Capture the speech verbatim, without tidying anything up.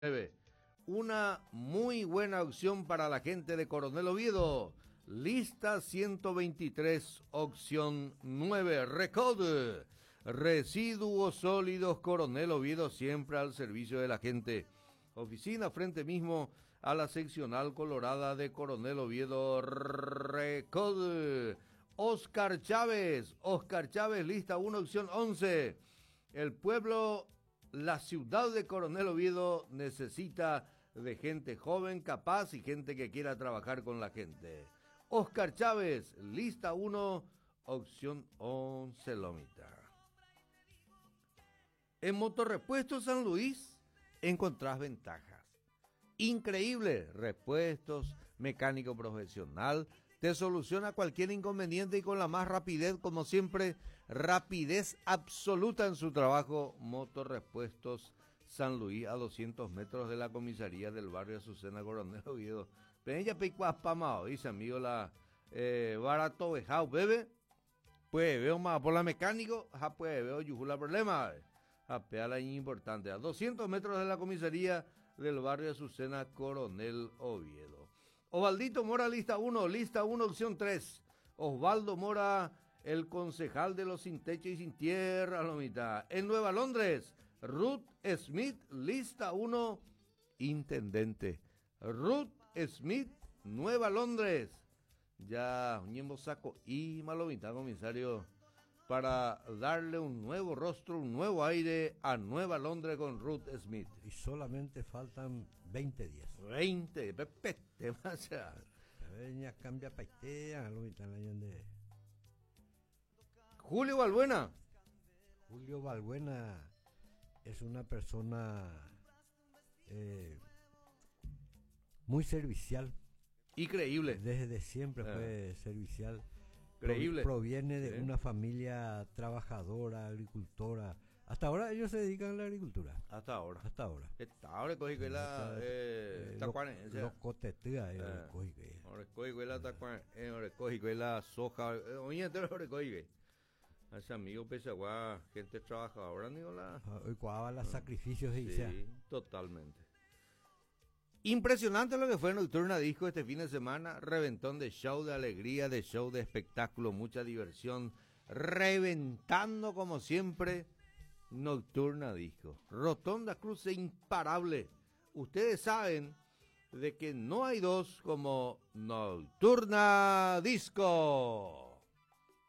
Una muy buena opción para la gente de Coronel Oviedo. Lista ciento veintitrés, opción nueve. Recode. Residuos sólidos Coronel Oviedo, siempre al servicio de la gente. Oficina frente mismo a la seccional colorada de Coronel Oviedo. Recode. Oscar Chávez. Oscar Chávez, lista uno, opción once. El pueblo... La ciudad de Coronel Oviedo necesita de gente joven, capaz y gente que quiera trabajar con la gente. Oscar Chávez, lista uno, opción once, Lomita. En Motorrepuestos San Luis encontrás ventajas. Increíble, repuestos, mecánico profesional, te soluciona cualquier inconveniente y con la más rapidez, como siempre, rapidez absoluta en su trabajo. Motorrepuestos San Luis, a doscientos metros de la comisaría del barrio Azucena, Coronel Oviedo. Peña Picuaspamao, dice amigo la eh, barato vejao, bebe. Pues veo más por la mecánico, ja pues veo yujula problema. A peala importante, a doscientos metros de la comisaría del barrio Azucena, Coronel Oviedo. Osvaldito Mora, lista uno, lista uno, opción tres. Osvaldo Mora, el concejal de los sin techo y sin tierra, Lomita. En Nueva Londres, Ruth Smith, lista uno, intendente. Ruth Smith, Nueva Londres. Ya, Ñembo Saco y Malomita, comisario, para darle un nuevo rostro, un nuevo aire a Nueva Londres con Ruth Smith. Y solamente faltan veinte días. veinte, pepe, te vas a... Veña cambia paitea, Lomita, la de... Julio Balbuena. Julio Balbuena es una persona eh, muy servicial. Y creíble. Desde siempre Ah. fue servicial. Creíble. Proviene de Sí. una familia trabajadora, agricultora. Hasta ahora ellos se dedican a la agricultura. Hasta ahora. Hasta ahora. Hasta ahora cogí que la... eh, tacuane, o sea. Los cotetea, eh, Ah. cogí que- Ahora cogí que la tacuane, eh, ahora cogí que la soja, eh, oye, entero ahora cogí que. Ese amigo Pesagua, gente trabajadora, digo la... Ah, hoy coaba los sacrificios y sea. Sí, totalmente. Impresionante lo que fue Nocturna Disco este fin de semana. Reventón de show, de alegría, de show, de espectáculo, mucha diversión. Reventando como siempre Nocturna Disco. Rotonda Cruce imparable. Ustedes saben de que no hay dos como Nocturna Disco.